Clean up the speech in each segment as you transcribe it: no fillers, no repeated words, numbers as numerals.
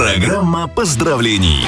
Программа поздравлений.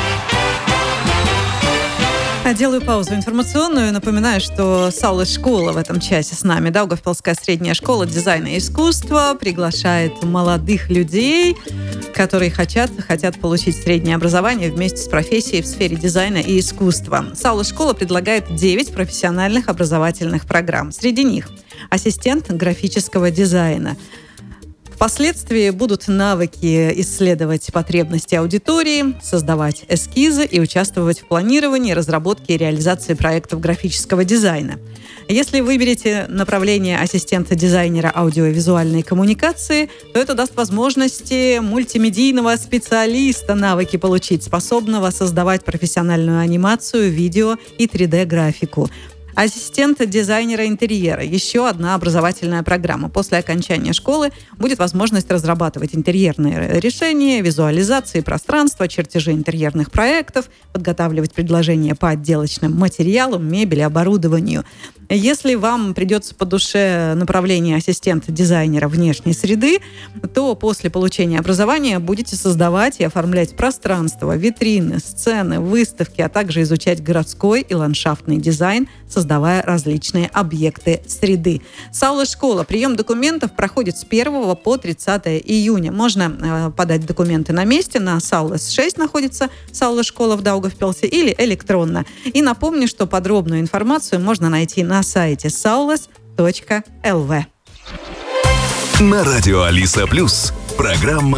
Делаю паузу информационную. Напоминаю, что Саулес школа в этом часе с нами. Даугавпилская средняя школа дизайна и искусства приглашает молодых людей, которые хотят получить среднее образование вместе с профессией в сфере дизайна и искусства. Саулес школа предлагает 9 профессиональных образовательных программ. Среди них ассистент графического дизайна. Впоследствии будут навыки исследовать потребности аудитории, создавать эскизы и участвовать в планировании, разработке и реализации проектов графического дизайна. Если выберете направление ассистента дизайнера аудиовизуальной коммуникации, то это даст возможности мультимедийного специалиста навыки получить, способного создавать профессиональную анимацию, видео и 3D-графику. Ассистент дизайнера интерьера – еще одна образовательная программа. После окончания школы будет возможность разрабатывать интерьерные решения, визуализации пространства, чертежи интерьерных проектов, подготавливать предложения по отделочным материалам, мебели, оборудованию. Если вам придется по душе направление ассистента дизайнера внешней среды, то после получения образования будете создавать и оформлять пространство, витрины, сцены, выставки, а также изучать городской и ландшафтный дизайн, создавая различные объекты среды. Саулес школа. Прием документов проходит с 1 по 30 июня. Можно подать документы на месте. На Саулес 6 находится Саулес школа в Даугавпилсе или электронно. И напомню, что подробную информацию можно найти на сайте saules.lv. На радио Алиса Плюс. Программа